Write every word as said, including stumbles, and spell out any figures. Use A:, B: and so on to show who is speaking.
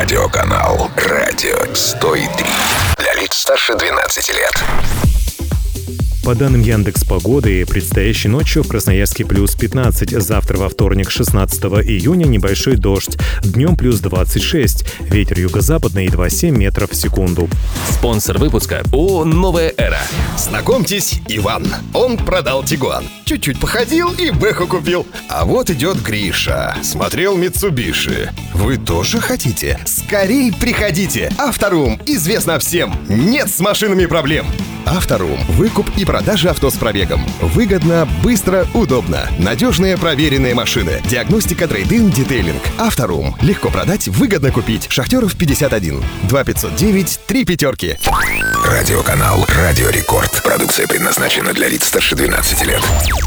A: Радиоканал «Радио сто три». Для лиц старше двенадцати лет.
B: По данным Яндекс.Погоды, предстоящей ночью в Красноярске плюс пятнадцать, завтра во вторник, шестнадцатого июня, небольшой дождь, днем плюс двадцать шесть, ветер юго-западный два целых семь метров в секунду.
C: Спонсор выпуска ООО «Новая эра».
D: Знакомьтесь, Иван. Он продал Тигуан. Чуть-чуть походил и Бэху купил. А вот идет Гриша. Смотрел Митсубиши. Вы тоже хотите? Скорей приходите. Авторум известно всем. Нет с машинами проблем. Авторум. Выкуп и продажа авто с пробегом. Выгодно, быстро, удобно. Надежные проверенные машины. Диагностика, трейд-ин, детейлинг. Авторум. Легко продать, выгодно купить. Шахтеров пятьдесят один. два пятьсот девять три пятерки.
A: Радиоканал «Радио Рекорд». Продукция предназначена для лиц старше двенадцати лет.